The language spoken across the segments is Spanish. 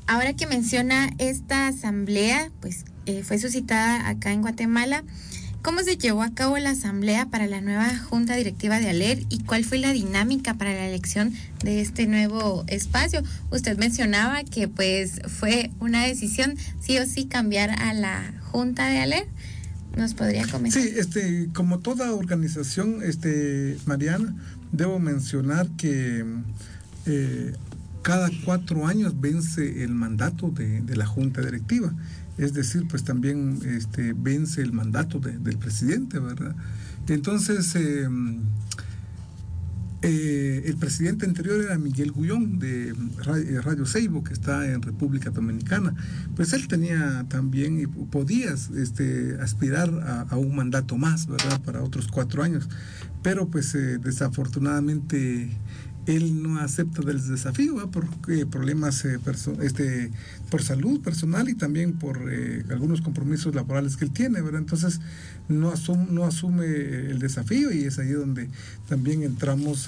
ahora que menciona esta asamblea, pues fue suscitada acá en Guatemala. ¿Cómo se llevó a cabo la asamblea para la nueva junta directiva de ALER y cuál fue la dinámica para la elección de este nuevo espacio? Usted mencionaba que pues fue una decisión sí o sí cambiar a la junta de ALER. ¿Nos podría comentar? Sí, como toda organización, Mariana, debo mencionar que cada 4 años vence el mandato de la junta directiva. Es decir, pues también vence el mandato del presidente, ¿verdad? Entonces, el presidente anterior era Miguel Gullón de Radio Seibo, que está en República Dominicana. Pues él tenía también y podía aspirar a un mandato más, ¿verdad? Para otros 4 años. Pero pues desafortunadamente él no acepta del desafío, ¿verdad? Por problemas por salud personal y también por algunos compromisos laborales que él tiene, ¿verdad? Entonces no asume el desafío y es ahí donde también entramos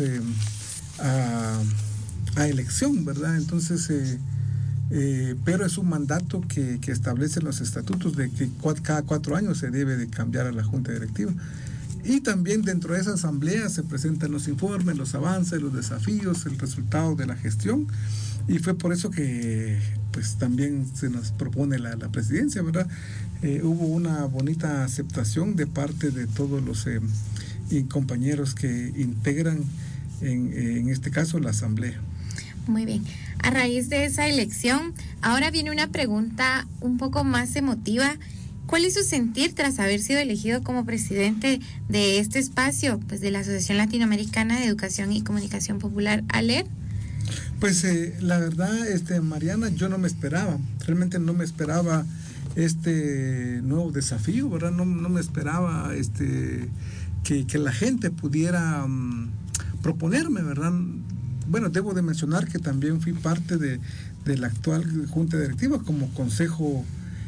a elección, ¿verdad? Entonces pero es un mandato que establece los estatutos de que cada 4 años se debe de cambiar a la junta directiva. Y también dentro de esa asamblea se presentan los informes, los avances, los desafíos, el resultado de la gestión. Y fue por eso que pues también se nos propone la presidencia, ¿verdad? Hubo una bonita aceptación de parte de todos los compañeros que integran en este caso la asamblea. Muy bien. A raíz de esa elección, ahora viene una pregunta un poco más emotiva. ¿Cuál es su sentir tras haber sido elegido como presidente de este espacio, pues de la Asociación Latinoamericana de Educación y Comunicación Popular, ALER? Pues la verdad, Mariana, yo no me esperaba, realmente no me esperaba este nuevo desafío, ¿verdad? No me esperaba que la gente pudiera proponerme, ¿verdad? Bueno, debo de mencionar que también fui parte de la actual junta directiva como consejo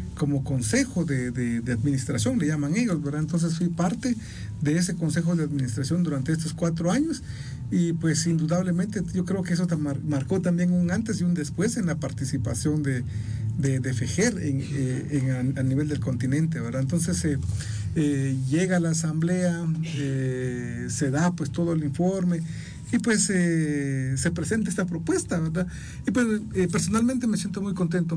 de administración, le llaman ellos, ¿verdad? Entonces fui parte de ese consejo de administración durante estos 4 años y pues indudablemente yo creo que eso marcó también un antes y un después en la participación de FEGER a nivel del continente, ¿verdad? Entonces llega a la asamblea, se da pues todo el informe y pues se presenta esta propuesta, ¿verdad? Y pues personalmente me siento muy contento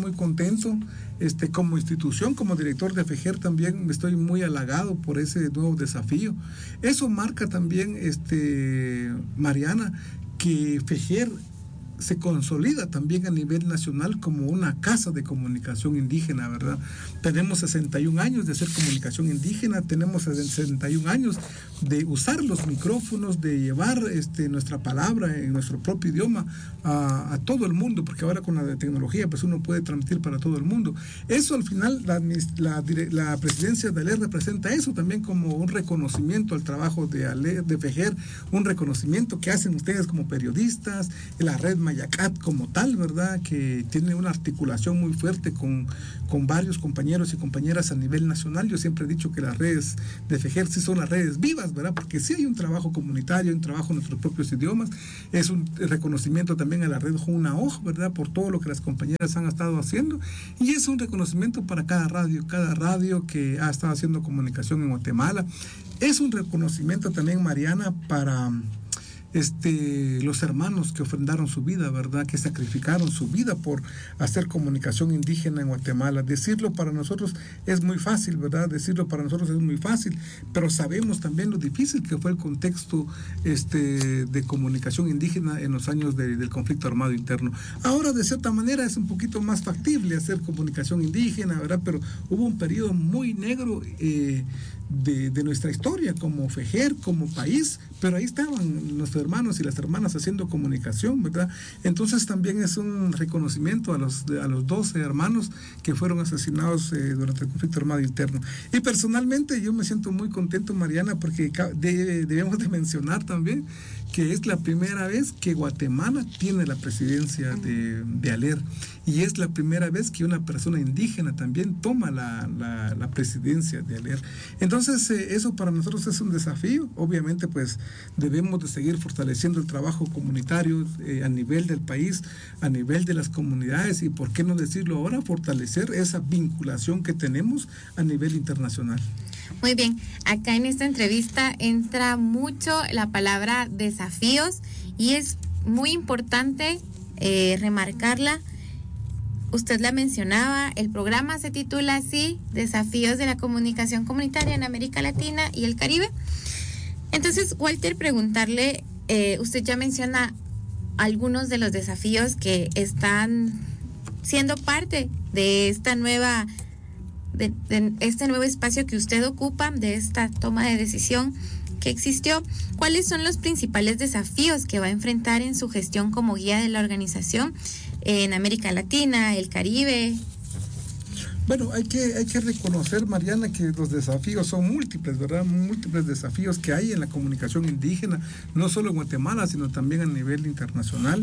como institución, como director de FEGER también estoy muy halagado por ese nuevo desafío. Eso marca también, Mariana, que FEGER se consolida también a nivel nacional como una casa de comunicación indígena, ¿verdad? Tenemos 61 años de hacer comunicación indígena, tenemos 61 años de usar los micrófonos, de llevar nuestra palabra en nuestro propio idioma a todo el mundo, porque ahora con la tecnología pues uno puede transmitir para todo el mundo. Eso al final la presidencia de ALER representa eso también como un reconocimiento al trabajo de ALER, de FEGER, un reconocimiento que hacen ustedes como periodistas, la red Mayacat como tal, ¿verdad? Que tiene una articulación muy fuerte con varios compañeros y compañeras a nivel nacional. Yo siempre he dicho que las redes de FEGER sí son las redes vivas, ¿verdad? Porque sí hay un trabajo comunitario, hay un trabajo en nuestros propios idiomas. Es un reconocimiento también a la red Junaoj, ¿verdad? Por todo lo que las compañeras han estado haciendo. Y es un reconocimiento para cada radio que ha estado haciendo comunicación en Guatemala. Es un reconocimiento también, Mariana, para los hermanos que ofrendaron su vida, ¿verdad? Que sacrificaron su vida por hacer comunicación indígena en Guatemala. Decirlo para nosotros es muy fácil, ¿verdad? Decirlo para nosotros es muy fácil, pero sabemos también lo difícil que fue el contexto de comunicación indígena en los años del conflicto armado interno. Ahora, de cierta manera, es un poquito más factible hacer comunicación indígena, ¿verdad? Pero hubo un periodo muy negro de nuestra historia como FEGER, como país, pero ahí estaban nuestros hermanos y las hermanas haciendo comunicación, ¿verdad? Entonces también es un reconocimiento a los 12 hermanos que fueron asesinados durante el conflicto armado interno. Y personalmente yo me siento muy contento, Mariana, porque debemos de mencionar también que es la primera vez que Guatemala tiene la presidencia de ALER, y es la primera vez que una persona indígena también toma la presidencia de ALER. Entonces, eso para nosotros es un desafío. Obviamente, pues debemos de seguir fortaleciendo el trabajo comunitario a nivel del país, a nivel de las comunidades, y por qué no decirlo ahora, fortalecer esa vinculación que tenemos a nivel internacional. Muy bien, acá en esta entrevista entra mucho la palabra desafíos y es muy importante remarcarla. Usted la mencionaba, el programa se titula así, Desafíos de la Comunicación Comunitaria en América Latina y el Caribe. Entonces, Walter, preguntarle, usted ya menciona algunos de los desafíos que están siendo parte de esta nueva, de este nuevo espacio que usted ocupa, de esta toma de decisión que existió. ¿Cuáles son los principales desafíos que va a enfrentar en su gestión como guía de la organización en América Latina, el Caribe? Bueno, hay que reconocer, Mariana, que los desafíos son múltiples, ¿verdad? Múltiples desafíos que hay en la comunicación indígena, no solo en Guatemala, sino también a nivel internacional.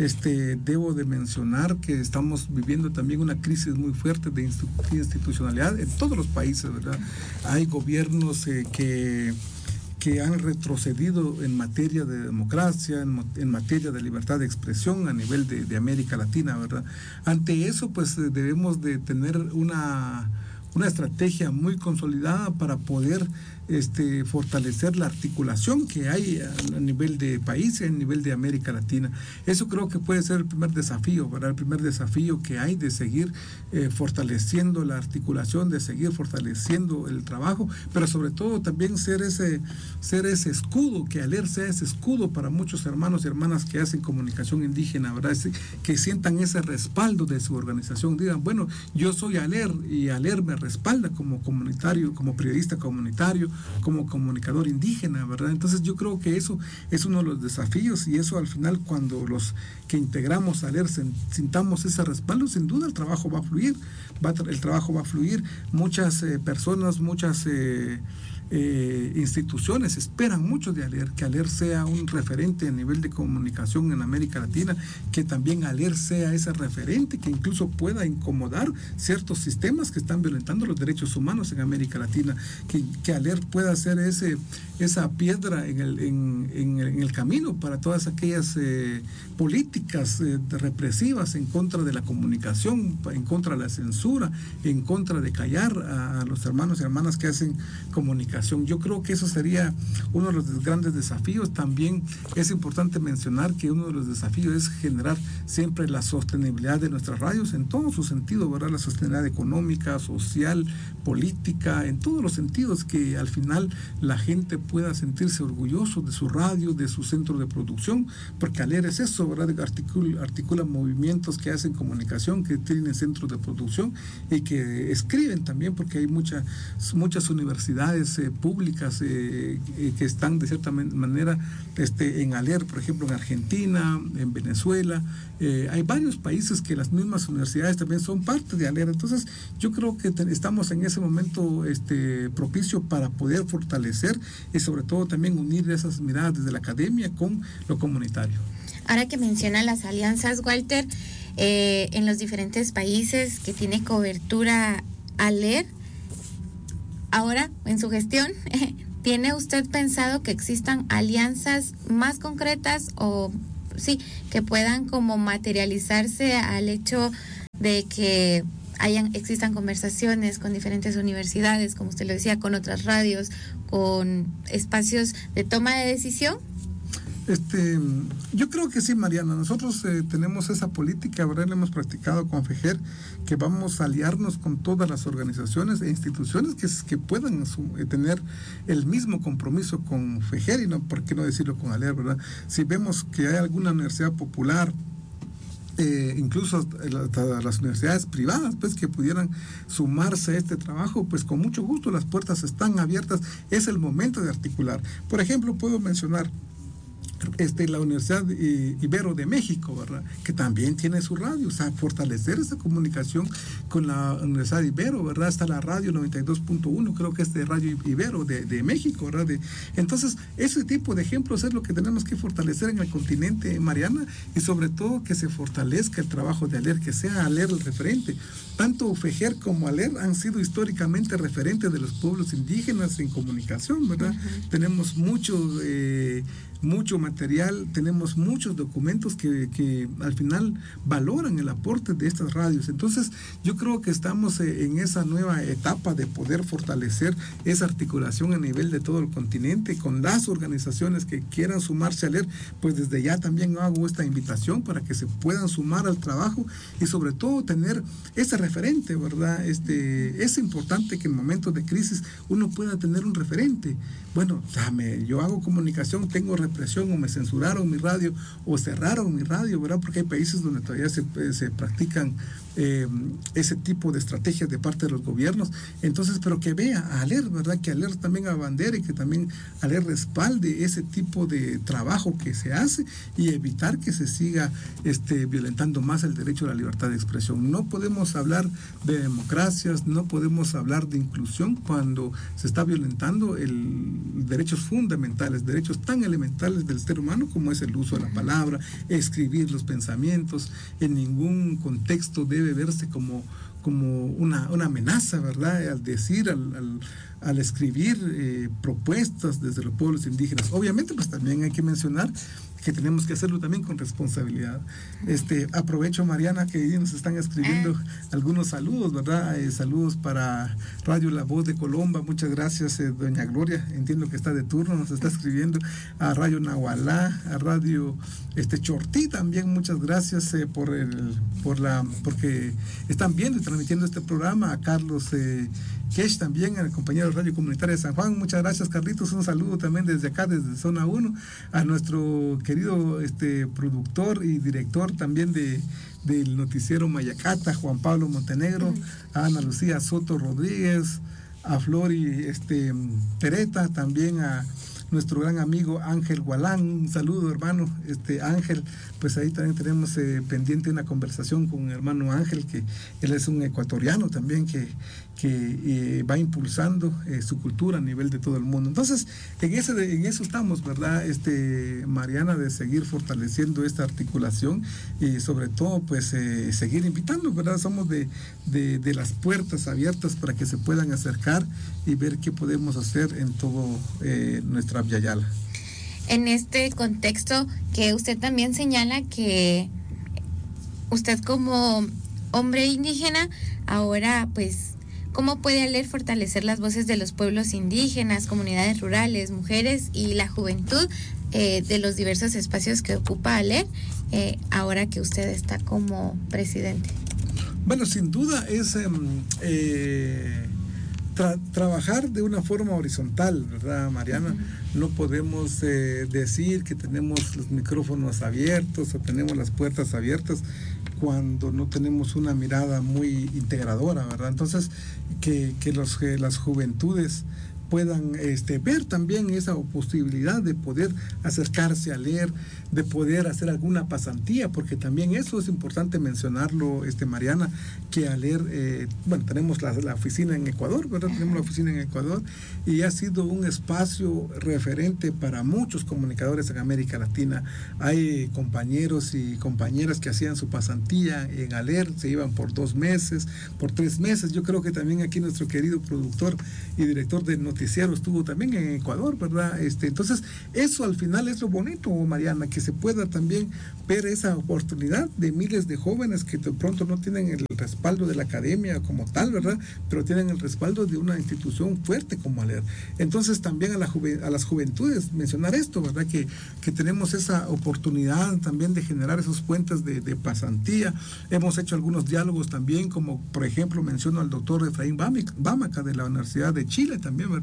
Debo de mencionar que estamos viviendo también una crisis muy fuerte de institucionalidad en todos los países, ¿verdad? Hay gobiernos que han retrocedido en materia de democracia, en materia de libertad de expresión a nivel de América Latina, ¿verdad? Ante eso, pues debemos de tener una estrategia muy consolidada para poder fortalecer la articulación que hay a nivel de país y a nivel de América Latina. Eso creo que puede ser el primer desafío, ¿verdad? El primer desafío que hay de seguir fortaleciendo la articulación, de seguir fortaleciendo el trabajo, pero sobre todo también ser ese escudo, que ALER sea ese escudo para muchos hermanos y hermanas que hacen comunicación indígena, ¿verdad? Que sientan ese respaldo de su organización, digan, bueno, yo soy ALER y ALER me respalda como comunitario, como periodista comunitario, como comunicador indígena, ¿verdad? Entonces yo creo que eso es uno de los desafíos, y eso al final, cuando los que integramos ALER sintamos ese respaldo, sin duda el trabajo va a fluir, muchas personas, muchas instituciones esperan mucho de ALER, que ALER sea un referente a nivel de comunicación en América Latina, que también ALER sea ese referente que incluso pueda incomodar ciertos sistemas que están violentando los derechos humanos en América Latina, que ALER pueda ser esa piedra en el camino para todas aquellas políticas represivas en contra de la comunicación, en contra de la censura, en contra de callar a los hermanos y hermanas que hacen comunicación. Yo creo que eso sería uno de los grandes desafíos. También es importante mencionar que uno de los desafíos es generar siempre la sostenibilidad de nuestras radios en todo su sentido, ¿verdad? La sostenibilidad económica, social, política, en todos los sentidos, que al final la gente pueda sentirse orgulloso de su radio, de su centro de producción, porque ALER es eso, ¿verdad? Articula movimientos que hacen comunicación, que tienen centros de producción y que escriben también, porque hay muchas universidades públicas que están de cierta manera en ALER, por ejemplo en Argentina, en Venezuela. Hay varios países que las mismas universidades también son parte de ALER. Entonces yo creo que estamos en ese momento propicio para poder fortalecer y sobre todo también unir esas miradas desde la academia con lo comunitario. Ahora que menciona las alianzas, Walter, en los diferentes países que tiene cobertura ALER, ahora, en su gestión, ¿tiene usted pensado que existan alianzas más concretas o sí, que puedan como materializarse al hecho de que existan conversaciones con diferentes universidades, como usted lo decía, con otras radios, con espacios de toma de decisión? Yo creo que sí, Mariana. Nosotros tenemos esa política, ¿verdad? La hemos practicado con FEGER, que vamos a aliarnos con todas las organizaciones e instituciones que puedan tener el mismo compromiso con FEGER, y no, ¿por qué no decirlo con ALER, ¿verdad? Si vemos que hay alguna universidad popular, incluso las universidades privadas, pues, que pudieran sumarse a este trabajo, pues con mucho gusto las puertas están abiertas. Es el momento de articular. Por ejemplo, puedo mencionar la Universidad Ibero de México, ¿verdad? Que también tiene su radio, o sea, fortalecer esa comunicación con la Universidad Ibero, ¿verdad? Está la radio 92.1, creo que es de Radio Ibero de México, ¿verdad? Entonces, ese tipo de ejemplos es lo que tenemos que fortalecer en el continente, Mariana, y sobre todo que se fortalezca el trabajo de ALER, que sea ALER el referente. Tanto FEJER como ALER han sido históricamente referentes de los pueblos indígenas en comunicación, ¿verdad? Tenemos mucho material, tenemos muchos documentos que al final valoran el aporte de estas radios. Entonces, yo creo que estamos en esa nueva etapa de poder fortalecer esa articulación a nivel de todo el continente con las organizaciones que quieran sumarse a ALER. Pues desde ya también hago esta invitación para que se puedan sumar al trabajo y sobre todo tener ese referente, ¿verdad? Es importante que en momentos de crisis uno pueda tener un referente. Bueno, yo hago comunicación, tengo represión o me censuraron mi radio o cerraron mi radio, ¿verdad? Porque hay países donde todavía se practican ese tipo de estrategias de parte de los gobiernos. Entonces, pero que vea a ALER, ¿verdad? Que ALER también abandere, que también ALER respalde ese tipo de trabajo que se hace y evitar que se siga violentando más el derecho a la libertad de expresión. No podemos hablar de democracias, no podemos hablar de inclusión cuando se está violentando derechos fundamentales, derechos tan elementales del ser humano como es el uso de la palabra, escribir los pensamientos. En ningún contexto debe verse como una amenaza, ¿verdad? Al decir, al escribir propuestas desde los pueblos indígenas. Obviamente, pues también hay que mencionar que tenemos que hacerlo también con responsabilidad. Aprovecho, Mariana, que nos están escribiendo algunos saludos, ¿verdad? Saludos para Radio La Voz de Colomba, muchas gracias, doña Gloria, entiendo que está de turno, nos está escribiendo, a Radio Nahualá, a Radio Chortí también, muchas gracias porque están viendo y transmitiendo este programa, a Carlos Kesh también, al compañero de Radio Comunitaria de San Juan, muchas gracias, Carlitos, un saludo también desde acá, desde Zona 1, a nuestro querido productor y director también del noticiero Mayacata, Juan Pablo Montenegro, a Ana Lucía Soto Rodríguez, a Flori Tereta, también a nuestro gran amigo Ángel Gualán, un saludo, hermano, Ángel, pues ahí también tenemos pendiente una conversación con el hermano Ángel, que él es un ecuatoriano también que va impulsando su cultura a nivel de todo el mundo. Entonces, en eso estamos, ¿verdad? Mariana, de seguir fortaleciendo esta articulación y sobre todo, pues, seguir invitando, ¿verdad? Somos de las puertas abiertas para que se puedan acercar y ver qué podemos hacer en todo nuestra Via Yala. En este contexto que usted también señala que usted como hombre indígena, ahora pues, ¿cómo puede ALER fortalecer las voces de los pueblos indígenas, comunidades rurales, mujeres y la juventud de los diversos espacios que ocupa ALER ahora que usted está como presidente? Bueno, sin duda es trabajar de una forma horizontal, ¿verdad, Mariana? No podemos decir que tenemos los micrófonos abiertos o tenemos las puertas abiertas cuando no tenemos una mirada muy integradora, ¿verdad? Entonces, que las juventudes puedan ver también esa posibilidad de poder acercarse a leer, de poder hacer alguna pasantía, porque también eso es importante mencionarlo, Mariana, que a leer, bueno, tenemos la oficina en Ecuador, ¿verdad? Tenemos la oficina en Ecuador y ha sido un espacio referente para muchos comunicadores en América Latina. Hay compañeros y compañeras que hacían su pasantía en ALER, se iban por 2 meses, por 3 meses. Yo creo que también aquí nuestro querido productor y director de noticiero estuvo también en Ecuador, ¿verdad? Entonces, eso al final es lo bonito, Mariana, que se pueda también ver esa oportunidad de miles de jóvenes que de pronto no tienen el respaldo de la academia como tal, ¿verdad? Pero tienen el respaldo de una institución fuerte como ALER. Entonces, también a las juventudes mencionar esto, ¿verdad? Que tenemos esa oportunidad también de generar esos puentes de pasantía. Hemos hecho algunos diálogos también, como por ejemplo menciono al doctor Efraín Bámaca de la Universidad de Chile también, ¿verdad?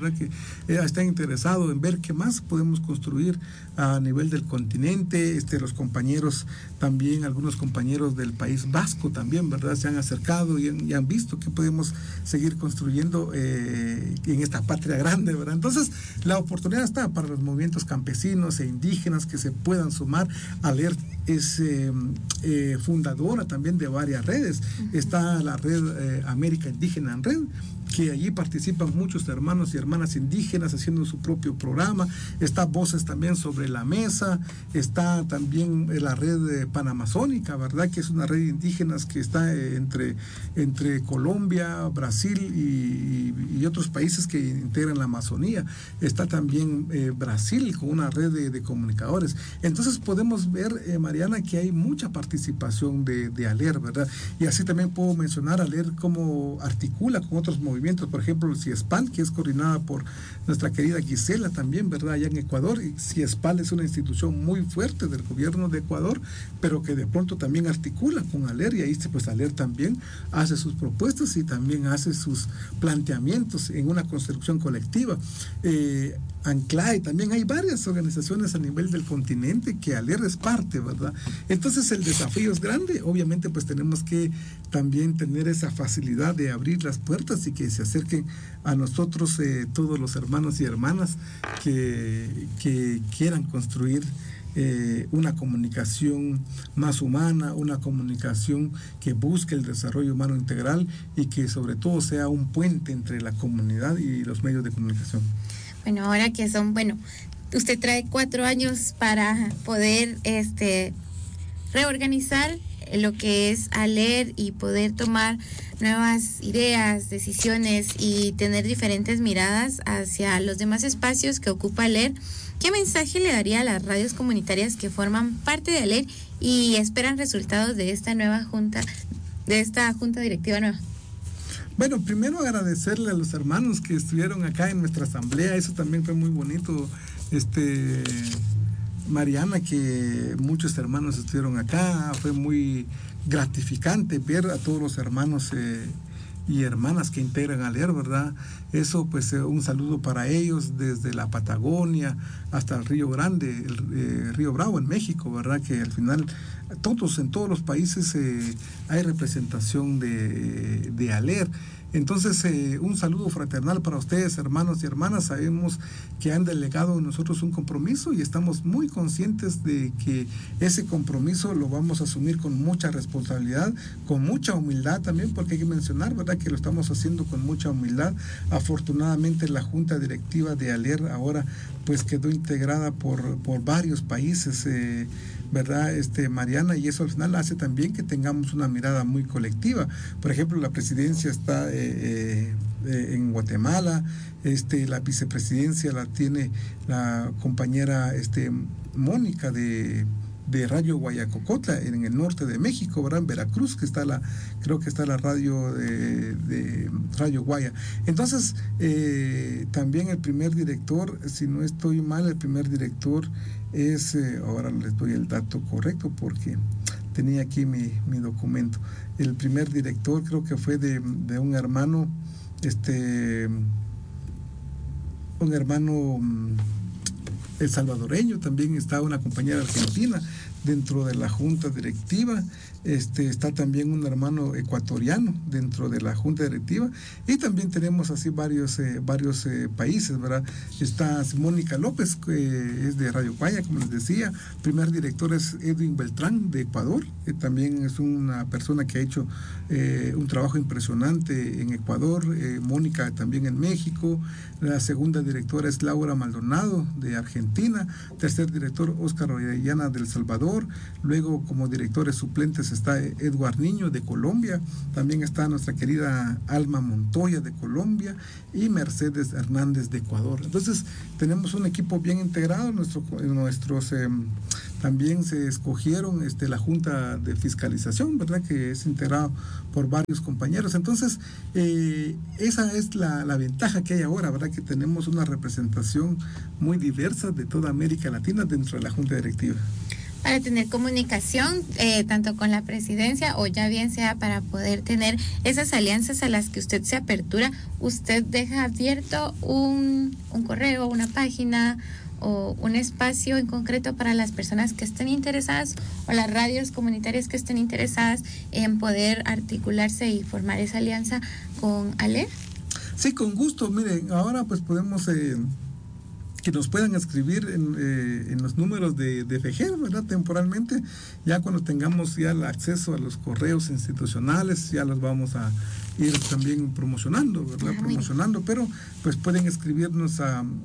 ¿verdad? Que está interesado en ver qué más podemos construir a nivel del continente. Los compañeros también, algunos compañeros del País Vasco también, ¿verdad? Se han acercado y han visto que podemos seguir construyendo en esta patria grande, ¿verdad? Entonces, la oportunidad está para los movimientos campesinos e indígenas que se puedan sumar. ALER es fundadora también de varias redes. Está la red América Indígena en Red, que allí participan muchos hermanos y hermanas indígenas haciendo su propio programa. Está Voces también sobre la Mesa, está también la red panamazónica, ¿verdad? Que es una red de indígenas que está entre Colombia, Brasil y otros países que integran la Amazonía. Está también Brasil con una red de comunicadores. Entonces podemos ver, Mariana, que hay mucha participación de ALER, ¿verdad? Y así también puedo mencionar ALER cómo articula con otros movimientos, por ejemplo el CIESPAL, que es coordinada por nuestra querida Gisela también, ¿verdad? Allá en Ecuador. Y CIESPAL es una institución muy fuerte del gobierno de Ecuador, pero que de pronto también articula con ALER, y ahí pues ALER también hace sus propuestas y también hace sus planteamientos en una construcción colectiva. ANCLAE, también hay varias organizaciones a nivel del continente que ALER es parte, ¿verdad? Entonces el desafío es grande. Obviamente pues tenemos que también tener esa facilidad de abrir las puertas y que se acerquen a nosotros todos los hermanos y hermanas que quieran construir una comunicación más humana, una comunicación que busque el desarrollo humano integral y que sobre todo sea un puente entre la comunidad y los medios de comunicación. Bueno, ahora que usted trae 4 años para poder reorganizar lo que es ALER y poder tomar nuevas ideas, decisiones y tener diferentes miradas hacia los demás espacios que ocupa ALER. ¿Qué mensaje le daría a las radios comunitarias que forman parte de ALER y esperan resultados de esta nueva junta, de esta junta directiva nueva? Bueno, primero agradecerle a los hermanos que estuvieron acá en nuestra asamblea. Eso también fue muy bonito, Mariana, que muchos hermanos estuvieron acá. Fue muy gratificante ver a todos los hermanos y hermanas que integran ALER, ¿verdad? Eso, pues, un saludo para ellos desde la Patagonia hasta el Río Grande, el Río Bravo en México, ¿verdad? Que al final en todos los países hay representación de ALER. Entonces, un saludo fraternal para ustedes, hermanos y hermanas. Sabemos que han delegado en nosotros un compromiso y estamos muy conscientes de que ese compromiso lo vamos a asumir con mucha responsabilidad, con mucha humildad también, porque hay que mencionar, ¿verdad?, que lo estamos haciendo con mucha humildad. Afortunadamente, la Junta Directiva de ALER ahora pues quedó integrada por varios países, ¿verdad, Mariana? Y eso al final hace también que tengamos una mirada muy colectiva. Por ejemplo, la presidencia está en Guatemala, la vicepresidencia la tiene la compañera Mónica de Radio Guayacocotla, en el norte de México, ¿verdad? En Veracruz, creo que está la radio de Radio Guaya. Entonces, también el primer director, si no estoy mal, el primer director es, ahora les doy el dato correcto porque tenía aquí mi documento. El primer director creo que fue de un hermano, el salvadoreño. También está una compañera argentina dentro de la junta directiva, está también un hermano ecuatoriano dentro de la junta directiva, y también tenemos así varios países, ¿verdad? Está Mónica López, que es de Radio Guaya, como les decía. Primer director es Edwin Beltrán de Ecuador, también es una persona que ha hecho un trabajo impresionante en Ecuador. Mónica también en México. La segunda directora es Laura Maldonado de Argentina. Tercer director Óscar Orellana del Salvador. Luego, como directores suplentes, está Edward Niño de Colombia. También está nuestra querida Alma Montoya de Colombia y Mercedes Hernández de Ecuador. Entonces tenemos un equipo bien integrado. También se escogieron la Junta de Fiscalización, ¿verdad?, que es integrado por varios compañeros. Entonces, esa es la ventaja que hay ahora, ¿verdad?, que tenemos una representación muy diversa de toda América Latina dentro de la Junta Directiva. para tener comunicación tanto con la presidencia o ya bien sea para poder tener esas alianzas a las que usted se apertura. Usted deja abierto un correo, una página o un espacio en concreto para las personas que estén interesadas o las radios comunitarias que estén interesadas en poder articularse y formar esa alianza con ALER. Sí, con gusto. Miren, ahora pues podemos que nos puedan escribir en los números de FEGER, ¿verdad? Temporalmente, ya cuando tengamos ya el acceso a los correos institucionales, ya los vamos a ir también promocionando, ¿verdad? Promocionando, pero pues pueden escribirnos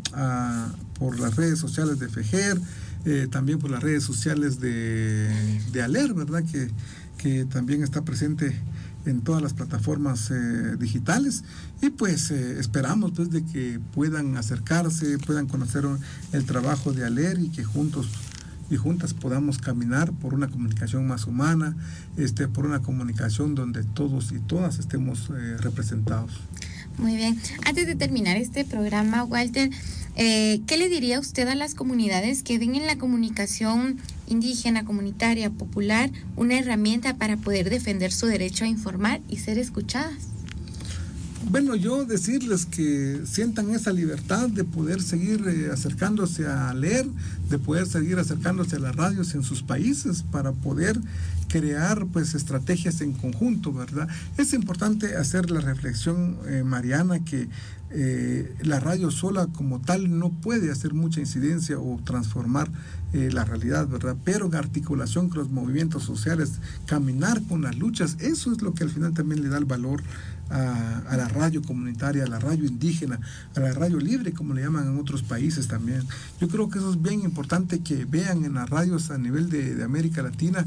por las redes sociales de FEGER, también por las redes sociales de ALER, ¿verdad? Que también está presente en todas las plataformas digitales, y pues esperamos pues de que puedan acercarse, puedan conocer el trabajo de ALER y que juntos y juntas podamos caminar por una comunicación más humana, por una comunicación donde todos y todas estemos representados. Muy bien. Antes de terminar este programa, Walter, ¿qué le diría usted a las comunidades que ven en la comunicación indígena, comunitaria, popular, una herramienta para poder defender su derecho a informar y ser escuchadas? Bueno, yo decirles que sientan esa libertad de poder seguir acercándose a leer, de poder seguir acercándose a las radios en sus países para poder crear pues estrategias en conjunto, ¿verdad? Es importante hacer la reflexión, Mariana, que la radio sola como tal no puede hacer mucha incidencia o transformar la realidad, ¿verdad? Pero en articulación con los movimientos sociales, caminar con las luchas, eso es lo que al final también le da el valor a la radio comunitaria, a la radio indígena, a la radio libre, como le llaman en otros países también. Yo creo que eso es bien importante que vean en las radios a nivel de América Latina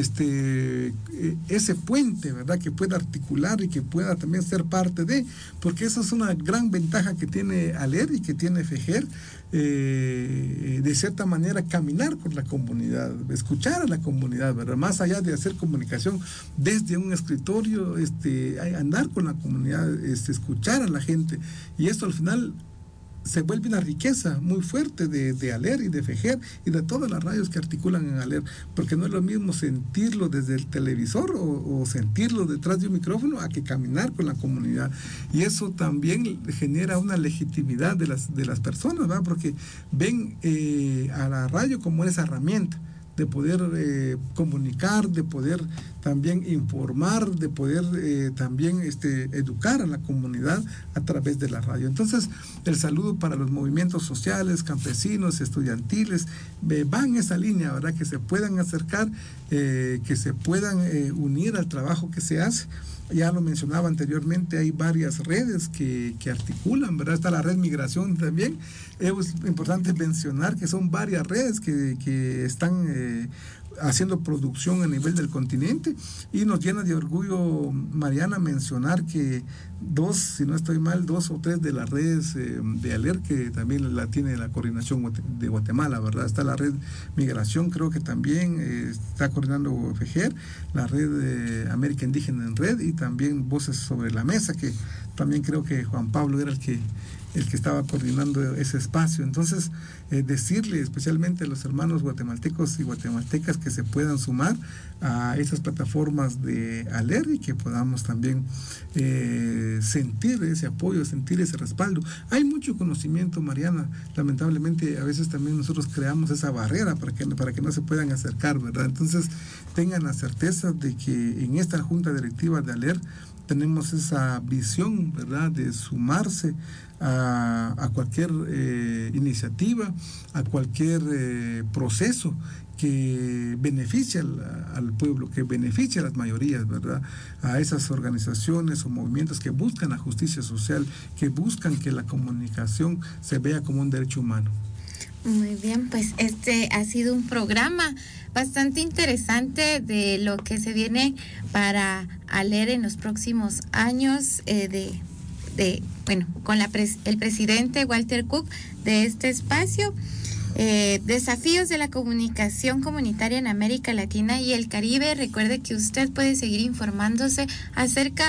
ese puente, ¿verdad? Que pueda articular y que pueda también ser parte de, porque esa es una gran ventaja que tiene ALER y que tiene FEGER, de cierta manera caminar con la comunidad, escuchar a la comunidad, ¿verdad? Más allá de hacer comunicación desde un escritorio, andar con la comunidad, escuchar a la gente, y esto al final se vuelve una riqueza muy fuerte de ALER y de FEGER y de todas las radios que articulan en ALER, porque no es lo mismo sentirlo desde el televisor o sentirlo detrás de un micrófono a que caminar con la comunidad, y eso también genera una legitimidad de las personas, ¿verdad? Porque ven a la radio como esa herramienta de poder comunicar, de poder también informar, de poder también educar a la comunidad a través de la radio. Entonces, el saludo para los movimientos sociales, campesinos, estudiantiles, va en esa línea, ¿verdad? Que se puedan acercar, que se puedan unir al trabajo que se hace. Ya lo mencionaba anteriormente, hay varias redes que articulan, ¿verdad? Está la red Migración también. Es importante mencionar que son varias redes que están haciendo producción a nivel del continente, y nos llena de orgullo, Mariana, mencionar que si no estoy mal, 2 o 3 de las redes de ALER, que también la tiene la coordinación de Guatemala, ¿verdad? Está la red Migración, creo que también está coordinando FEGER, la red América Indígena en Red, y también Voces sobre la Mesa, que también creo que Juan Pablo era el que estaba coordinando ese espacio. Entonces, decirle especialmente a los hermanos guatemaltecos y guatemaltecas que se puedan sumar a esas plataformas de ALER y que podamos también sentir ese apoyo, sentir ese respaldo. Hay mucho conocimiento, Mariana, lamentablemente a veces también nosotros creamos esa barrera para que no se puedan acercar, ¿verdad? Entonces, tengan la certeza de que en esta junta directiva de ALER tenemos esa visión, ¿verdad?, de sumarse a cualquier iniciativa, a cualquier proceso que beneficie al pueblo, que beneficie a las mayorías, ¿verdad?, a esas organizaciones o movimientos que buscan la justicia social, que buscan que la comunicación se vea como un derecho humano. Muy bien, pues este ha sido un programa bastante interesante de lo que se viene para ALER en los próximos años, con el presidente Walter Cook de este espacio. Desafíos de la comunicación comunitaria en América Latina y el Caribe. Recuerde que usted puede seguir informándose acerca